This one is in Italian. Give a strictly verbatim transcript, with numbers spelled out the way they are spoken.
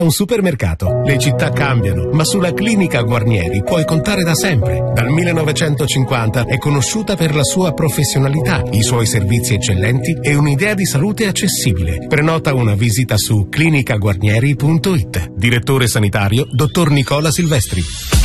Un supermercato. Le città cambiano, ma sulla Clinica Guarnieri puoi contare da sempre. Dal millenovecentocinquanta è conosciuta per la sua professionalità, i suoi servizi eccellenti e un'idea di salute accessibile. Prenota una visita su clinica guarnieri punto it. Direttore sanitario, dottor Nicola Silvestri.